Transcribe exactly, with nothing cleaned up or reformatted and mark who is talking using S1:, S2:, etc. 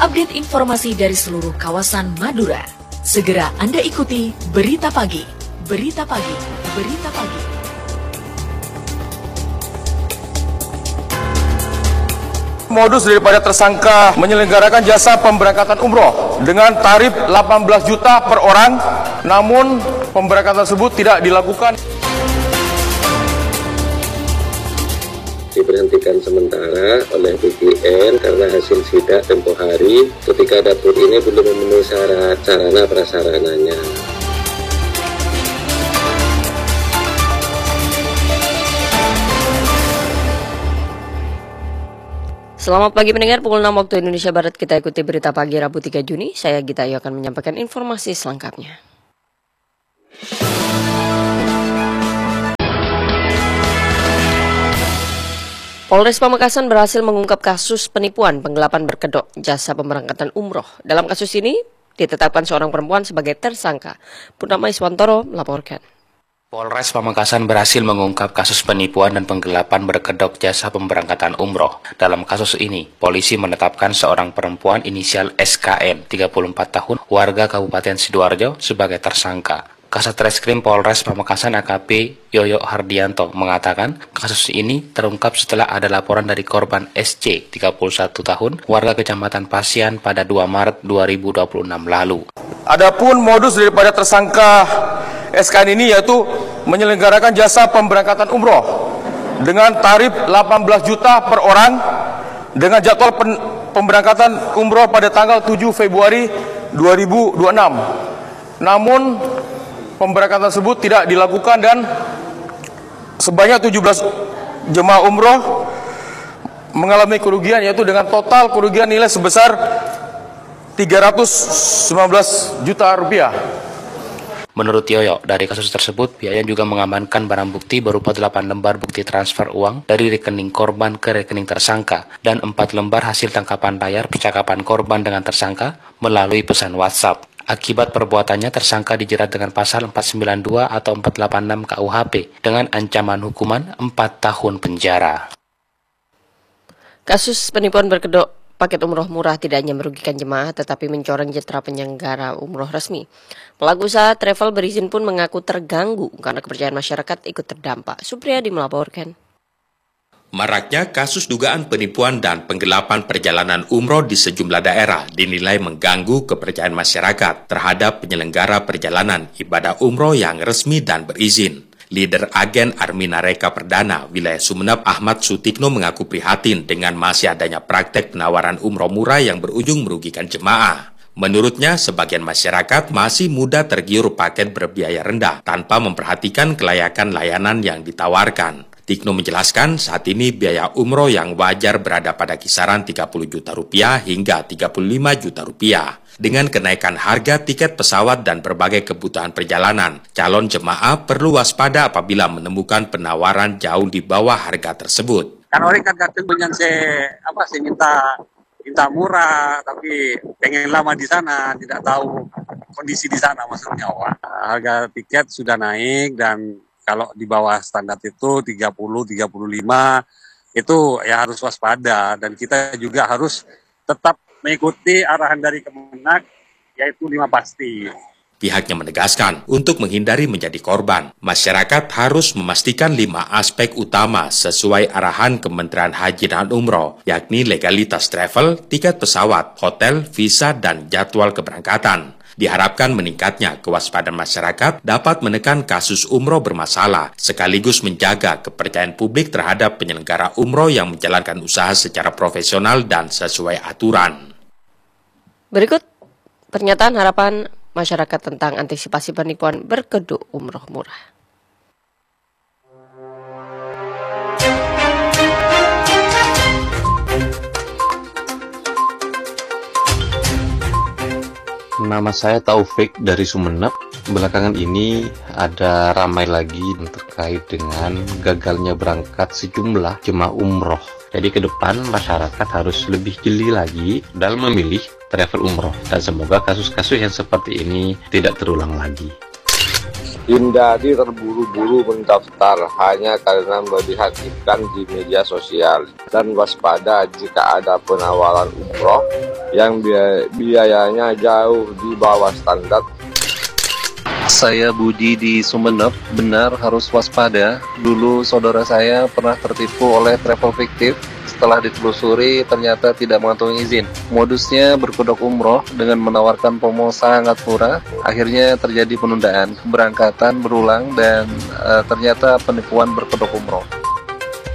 S1: update informasi dari seluruh kawasan Madura. Segera Anda ikuti Berita Pagi. Berita Pagi. Berita Pagi.
S2: Modus daripada tersangka menyelenggarakan jasa pemberangkatan umroh dengan tarif delapan belas juta per orang, namun pemberangkatan tersebut tidak dilakukan.
S3: Diberhentikan sementara oleh B P N karena hasil sidak tempo hari ketika dapur ini belum memenuhi syarat sarana prasarananya.
S4: Selamat pagi pendengar, pukul enam waktu Indonesia Barat kita ikuti berita pagi Rabu tiga Juni. Saya Gita Ayu akan menyampaikan informasi selengkapnya. Polres Pamekasan berhasil mengungkap kasus penipuan penggelapan berkedok jasa pemberangkatan umroh. Dalam kasus ini ditetapkan seorang perempuan sebagai tersangka. Purnama Iswantoro melaporkan.
S5: Polres Pamekasan berhasil mengungkap kasus penipuan dan penggelapan berkedok jasa pemberangkatan umroh. Dalam kasus ini, polisi menetapkan seorang perempuan inisial S K N, tiga puluh empat tahun, warga Kabupaten Sidoarjo sebagai tersangka. Kasat Reskrim Polres Pamekasan A K P Yoyo Hardianto mengatakan kasus ini terungkap setelah ada laporan dari korban S C, tiga puluh satu tahun, warga Kecamatan Pasian pada dua Maret dua ribu dua puluh enam lalu.
S2: Adapun modus daripada tersangka S K N ini yaitu menyelenggarakan jasa pemberangkatan umroh dengan tarif delapan belas juta per orang dengan jadwal pen pemberangkatan umroh pada tanggal tujuh Februari dua ribu dua puluh enam. Namun pemberangkatan tersebut tidak dilakukan dan sebanyak tujuh belas jemaah umroh mengalami kerugian, yaitu dengan total kerugian nilai sebesar tiga ratus sembilan belas juta rupiah.
S5: Menurut Yoyo, dari kasus tersebut, pihaknya juga mengamankan barang bukti berupa delapan lembar bukti transfer uang dari rekening korban ke rekening tersangka dan empat lembar hasil tangkapan layar percakapan korban dengan tersangka melalui pesan WhatsApp. Akibat perbuatannya, tersangka dijerat dengan pasal empat sembilan dua atau empat delapan enam K U H P dengan ancaman hukuman empat tahun penjara.
S4: Kasus penipuan berkedok paket umroh murah tidak hanya merugikan jemaah, tetapi mencoreng citra penyelenggara umroh resmi. Pelaku usaha travel berizin pun mengaku terganggu karena kepercayaan masyarakat ikut terdampak. Supriyadi melaporkan.
S6: Maraknya kasus dugaan penipuan dan penggelapan perjalanan umroh di sejumlah daerah dinilai mengganggu kepercayaan masyarakat terhadap penyelenggara perjalanan ibadah umroh yang resmi dan berizin. Leader agen Armina Reka Perdana wilayah Sumeneb Ahmad Sutikno mengaku prihatin dengan masih adanya praktek penawaran umroh murah yang berujung merugikan jemaah. Menurutnya, sebagian masyarakat masih mudah tergiur paket berbiaya rendah tanpa memperhatikan kelayakan layanan yang ditawarkan. Tikno menjelaskan saat ini biaya umroh yang wajar berada pada kisaran tiga puluh juta rupiah hingga tiga puluh lima juta rupiah. Dengan kenaikan harga tiket pesawat dan berbagai kebutuhan perjalanan, calon jemaah perlu waspada apabila menemukan penawaran jauh di bawah harga tersebut.
S7: Kan orang kan kadang banyak se apa sih minta minta murah, tapi pengen lama di sana, tidak tahu kondisi di sana maksudnya. Wah, harga tiket sudah naik dan kalau di bawah standar itu tiga puluh, tiga puluh lima itu ya harus waspada dan kita juga harus tetap mengikuti arahan dari Kemenak yaitu lima pasti.
S6: Pihaknya menegaskan untuk menghindari menjadi korban, masyarakat harus memastikan lima aspek utama sesuai arahan Kementerian Haji dan Umroh, yakni legalitas travel, tiket pesawat, hotel, visa, dan jadwal keberangkatan. Diharapkan meningkatnya kewaspadaan masyarakat dapat menekan kasus umroh bermasalah, sekaligus menjaga kepercayaan publik terhadap penyelenggara umroh yang menjalankan usaha secara profesional dan sesuai aturan.
S4: Berikut pernyataan harapan masyarakat tentang antisipasi penipuan berkedok umroh murah.
S8: Nama saya Taufik dari Sumeneb. Belakangan ini ada ramai lagi terkait dengan gagalnya berangkat sejumlah jemaah umroh. Jadi ke depan masyarakat harus lebih jeli lagi dalam memilih travel umroh. Dan semoga kasus-kasus yang seperti ini tidak terulang lagi.
S9: Hindari terburu-buru mendaftar hanya karena melihat iklan di media sosial, dan waspada jika ada penawaran umroh yang biayanya jauh di bawah standar.
S10: Saya Budi di Sumeneb, benar harus waspada. Dulu saudara saya pernah tertipu oleh travel fiktif. Setelah ditelusuri ternyata tidak mengantongi izin. Modusnya berkedok umroh dengan menawarkan promo sangat murah. Akhirnya terjadi penundaan keberangkatan berulang dan uh, ternyata penipuan berkedok umroh.